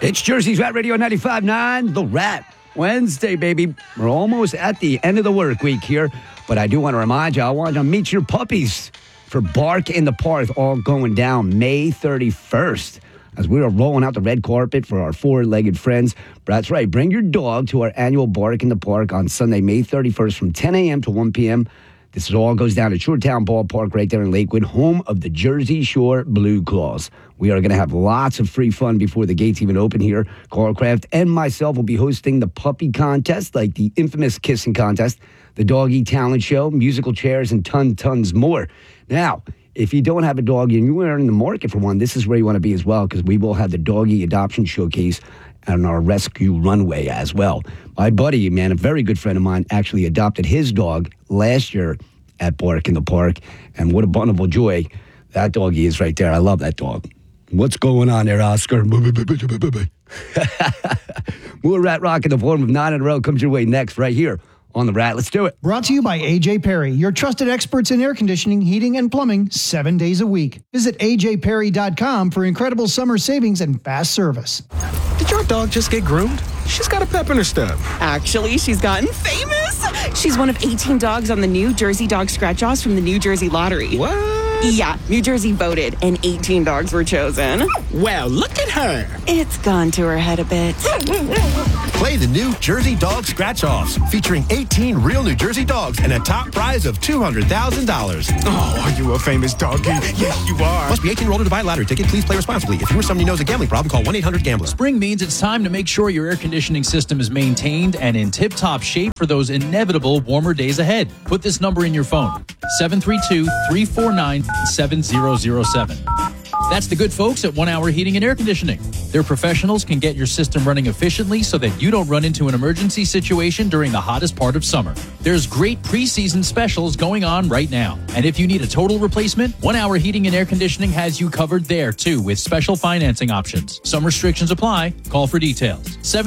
It's Jersey's Rat Radio 95.9, The Rat. Wednesday, baby. We're almost at the end of the work week here, but I do want to remind you, I want to meet your puppies for Bark in the Park, all going down May 31st. As we are rolling out the red carpet for our four-legged friends. That's right, bring your dog to our annual Bark in the Park on Sunday, May 31st from 10 a.m. to 1 p.m. This all goes down at Shoretown Ballpark right there in Lakewood, home of the Jersey Shore Blue Claws. We are going to have lots of free fun before the gates even open here. Carl Kraft and myself will be hosting the puppy contest, like the infamous kissing contest, the doggy talent show, musical chairs, and tons more. Now, if you don't have a dog and you are in the market for one, this is where you want to be as well, because we will have the doggy adoption showcase on our rescue runway as well. My buddy, man, a very good friend of mine, actually adopted his dog last year at Bark in the Park, and what a bundle of joy that doggy is right there. I love that dog. What's going on there, Oscar? More Rat Rock in the form of 9 in a row comes your way next right here on The Rat. Let's do it. Brought to you by AJ Perry, your trusted experts in air conditioning, heating, and plumbing 7 days a week. Visit ajperry.com for incredible summer savings and fast service. Did your dog just get groomed? She's got a pep in her step. Actually, she's gotten famous. She's one of 18 dogs on the new Jersey Dog Scratch-Offs from the New Jersey Lottery. What? Yeah, New Jersey voted, and 18 dogs were chosen. Well, look at her. It's gone to her head a bit. Play the new Jersey Dog Scratch-Offs, featuring 18 real New Jersey dogs and a top prize of $200,000. Oh, are you a famous doggy? Yes, you are. Must be 18 or older to buy a lottery ticket. Please play responsibly. If you or somebody knows a gambling problem, call 1-800-GAMBLER. Spring means it's time to make sure your air conditioning system is maintained and in tip-top shape for those inevitable warmer days ahead. Put this number in your phone, 732-349-7007. That's the good folks at 1 Hour Heating and Air Conditioning. Their professionals can get your system running efficiently so that you don't run into an emergency situation during the hottest part of summer. There's great preseason specials going on right now. And if you need a total replacement, 1 Hour Heating and Air Conditioning has you covered there, too, with special financing options. Some restrictions apply. Call for details.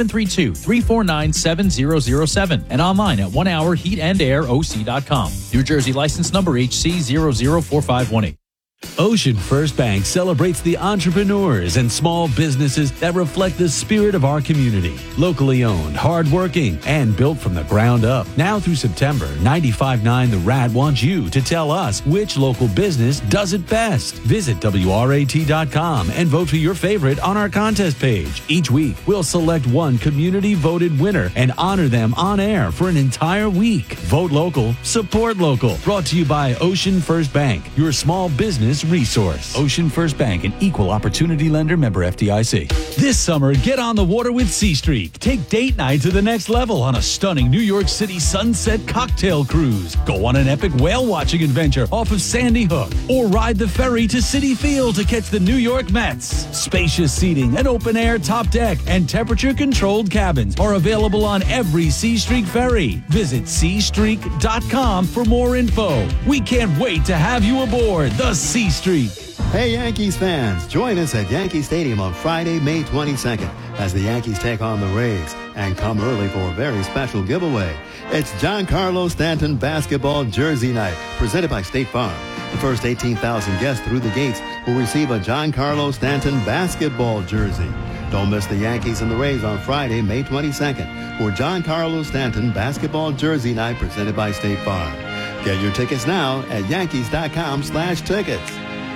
732-349-7007 and online at 1hourheatandair.oc.com. New Jersey license number HC004518. Ocean First Bank celebrates the entrepreneurs and small businesses that reflect the spirit of our community. Locally owned, hardworking, and built from the ground up. Now through September, 95.9 The Rat wants you to tell us which local business does it best. Visit WRAT.com and vote for your favorite on our contest page. Each week, we'll select one community-voted winner and honor them on air for an entire week. Vote local, support local. Brought to you by Ocean First Bank, your small business resource. Ocean First Bank, an equal opportunity lender, member FDIC. This summer, get on the water with Sea Streak. Take date night to the next level on a stunning New York City sunset cocktail cruise. Go on an epic whale watching adventure off of Sandy Hook, or ride the ferry to Citi Field to catch the New York Mets. Spacious seating, an open air top deck, and temperature controlled cabins are available on every Sea Streak ferry. Visit seastreak.com for more info. We can't wait to have you aboard the Sea Streak. Hey Yankees fans, join us at Yankee Stadium on Friday, May 22nd as the Yankees take on the Rays, and come early for a very special giveaway. It's Giancarlo Stanton Basketball Jersey Night, presented by State Farm. The first 18,000 guests through the gates will receive a Giancarlo Stanton basketball jersey. Don't miss the Yankees and the Rays on Friday, May 22nd for Giancarlo Stanton Basketball Jersey Night, presented by State Farm. Get your tickets now at yankees.com/tickets.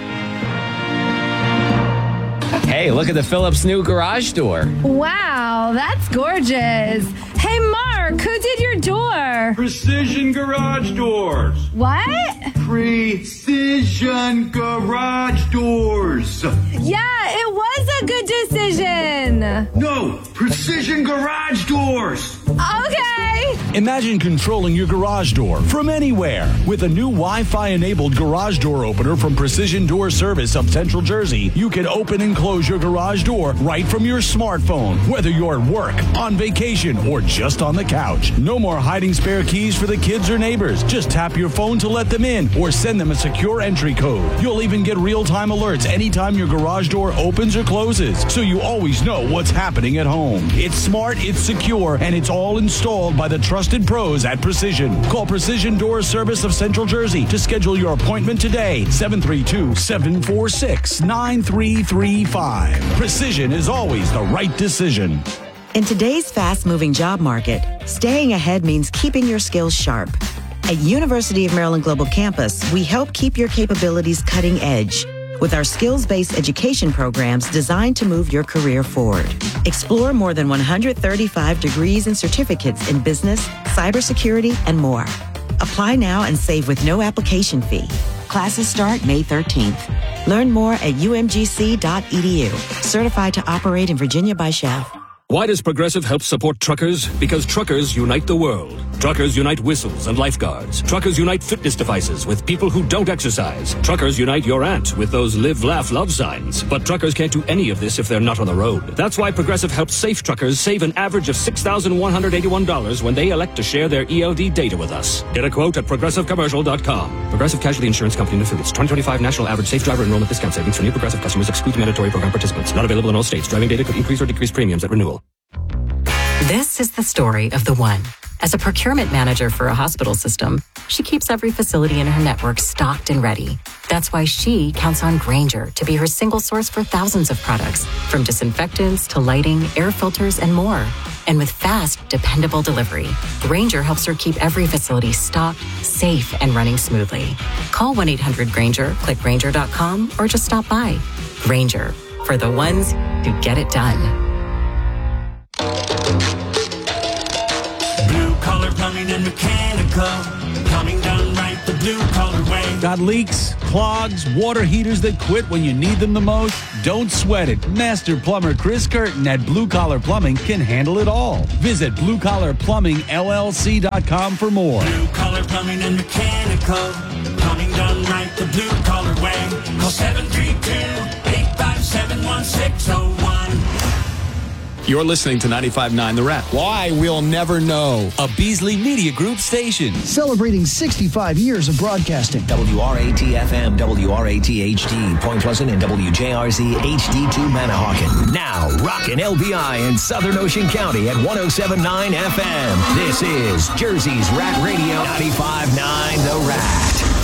Hey, look at the Phillips new garage door. Wow, that's gorgeous. Hey, Mark, who did your door? Precision Garage Doors. What? Precision Garage Doors. Yeah, it was a good decision. No, Precision Garage Doors. Okay. Imagine controlling your garage door from anywhere. With a new Wi-Fi-enabled garage door opener from Precision Door Service of Central Jersey, you can open and close your garage door right from your smartphone, whether you're at work, on vacation, or just on the couch. No more hiding spare keys for the kids or neighbors. Just tap your phone to let them in or send them a secure entry code. You'll even get real-time alerts anytime your garage door opens or closes, so you always know what's happening at home. It's smart, it's secure, and it's all installed by the trusted trusted pros at Precision. Call Precision Door Service of Central Jersey to schedule your appointment today. 732-746-9335. Precision is always the right decision. In today's fast-moving job market, staying ahead means keeping your skills sharp. At University of Maryland Global Campus, we help keep your capabilities cutting edge with our skills-based education programs designed to move your career forward. Explore more than 135 degrees and certificates in business, cybersecurity, and more. Apply now and save with no application fee. Classes start May 13th. Learn more at umgc.edu. Certified to operate in Virginia by Chev. Why does Progressive help support truckers? Because truckers unite the world. Truckers unite whistles and lifeguards. Truckers unite fitness devices with people who don't exercise. Truckers unite your aunt with those live, laugh, love signs. But truckers can't do any of this if they're not on the road. That's why Progressive helps safe truckers save an average of $6,181 when they elect to share their ELD data with us. Get a quote at progressivecommercial.com. Progressive Casualty Insurance Company and Affiliates. 2025 National Average Safe Driver Enrollment Discount Savings for new Progressive customers excludes mandatory program participants. Not available in all states. Driving data could increase or decrease premiums at renewal. This is the story of the one. As a procurement manager for a hospital system, she keeps every facility in her network stocked and ready. That's why she counts on Grainger to be her single source for thousands of products, from disinfectants to lighting, air filters, and more. And with fast, dependable delivery, Grainger helps her keep every facility stocked, safe, and running smoothly. Call 1-800-GRAINGER, click Grainger.com, or just stop by. Grainger, for the ones who get it done. Blue collar plumbing and mechanical. Plumbing done right the blue collar way. Got leaks, clogs, water heaters that quit when you need them the most? Don't sweat it. Master plumber Chris Curtin at Blue Collar Plumbing can handle it all. Visit bluecollarplumbingllc.com for more. Blue collar plumbing and mechanical. Plumbing done right the blue collar way. Call 732-857-1601. You're listening to 95.9 The Rap. Why? We'll never know. A Beasley Media Group station. Celebrating 65 years of broadcasting. WRAT-FM, WRAT-HD, Point Pleasant, and WJRZ HD2 Manahawkin. Now, rockin' LBI in Southern Ocean County at 107.9 FM. This is Jersey's Rat Radio, 95.9 The Rat.